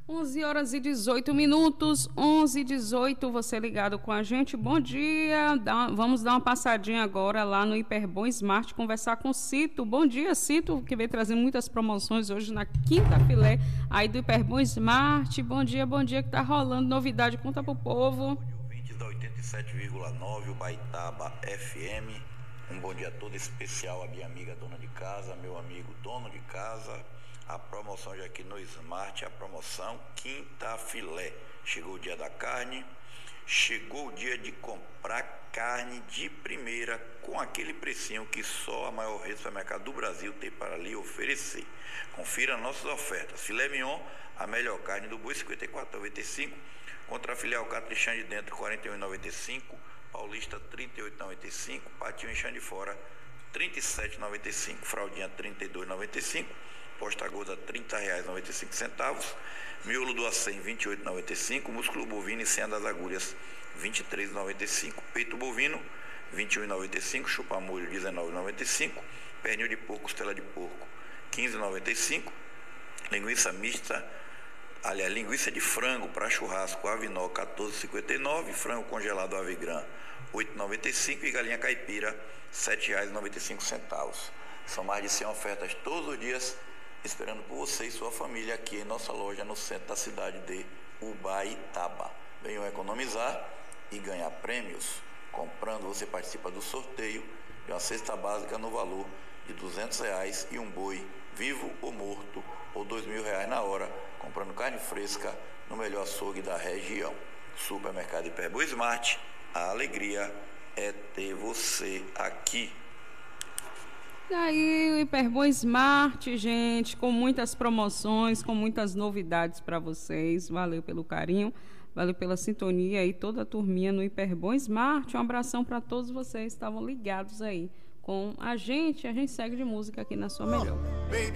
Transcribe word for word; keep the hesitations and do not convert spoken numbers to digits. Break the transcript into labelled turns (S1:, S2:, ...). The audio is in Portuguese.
S1: onze horas e dezoito minutos, onze e dezoito, você ligado com a gente, bom dia, Dá, vamos dar uma passadinha agora lá no Hiperbom Smart, conversar com o Cito, bom dia Cito, que vem trazer muitas promoções hoje na quinta filé aí do Hiperbom Smart, bom dia, bom dia, que tá rolando novidade, conta pro povo.
S2: Ouvintes da oitenta e sete vírgula nove, Ubaitaba F M, um bom dia todo especial à minha amiga dona de casa, meu amigo dono de casa. A promoção já aqui no Smart, a promoção Quinta Filé. Chegou o dia da carne, chegou o dia de comprar carne de primeira com aquele precinho que só a maior rede de supermercado do Brasil tem para lhe oferecer. Confira nossas ofertas. Filé mignon, a melhor carne do boi, cinquenta e quatro reais e noventa e cinco centavos. Contra filé alcatra de dentro, quarenta e um reais e noventa e cinco centavos. Paulista, trinta e oito reais e noventa e cinco centavos. Patinho e chão de fora, trinta e sete reais e noventa e cinco centavos. Fraldinha, trinta e dois reais e noventa e cinco centavos. Posta gorda, trinta reais e noventa e cinco centavos. Miolo do acém, vinte e oito reais e noventa e cinco centavos. Músculo bovino e senha das agulhas, vinte e três reais e noventa e cinco centavos. Peito bovino, vinte e um reais e noventa e cinco centavos. Chupa-molho, dezenove reais e noventa e cinco centavos. Pernil de porco, costela de porco, quinze reais e noventa e cinco centavos. Linguiça mista, aliás, linguiça de frango para churrasco, Avinó, quatorze reais e cinquenta e nove centavos. Frango congelado Avigran, oito reais e noventa e cinco centavos. E galinha caipira, sete reais e noventa e cinco centavos. São mais de cem ofertas todos os dias, esperando por você e sua família aqui em nossa loja no centro da cidade de Ubaitaba. Venham economizar e ganhar prêmios. Comprando, você participa do sorteio de uma cesta básica no valor de duzentos reais e um boi, vivo ou morto, ou dois mil reais na hora, comprando carne fresca no melhor açougue da região. Supermercado Hiperbom Smart, a alegria é ter você aqui.
S1: E aí, o Hiperbom Smart, gente, com muitas promoções, com muitas novidades para vocês. Valeu pelo carinho, valeu pela sintonia e toda a turminha no Hiperbom Smart. Um abração para todos vocês que estavam ligados aí com a gente. A gente segue de música aqui na sua melhor.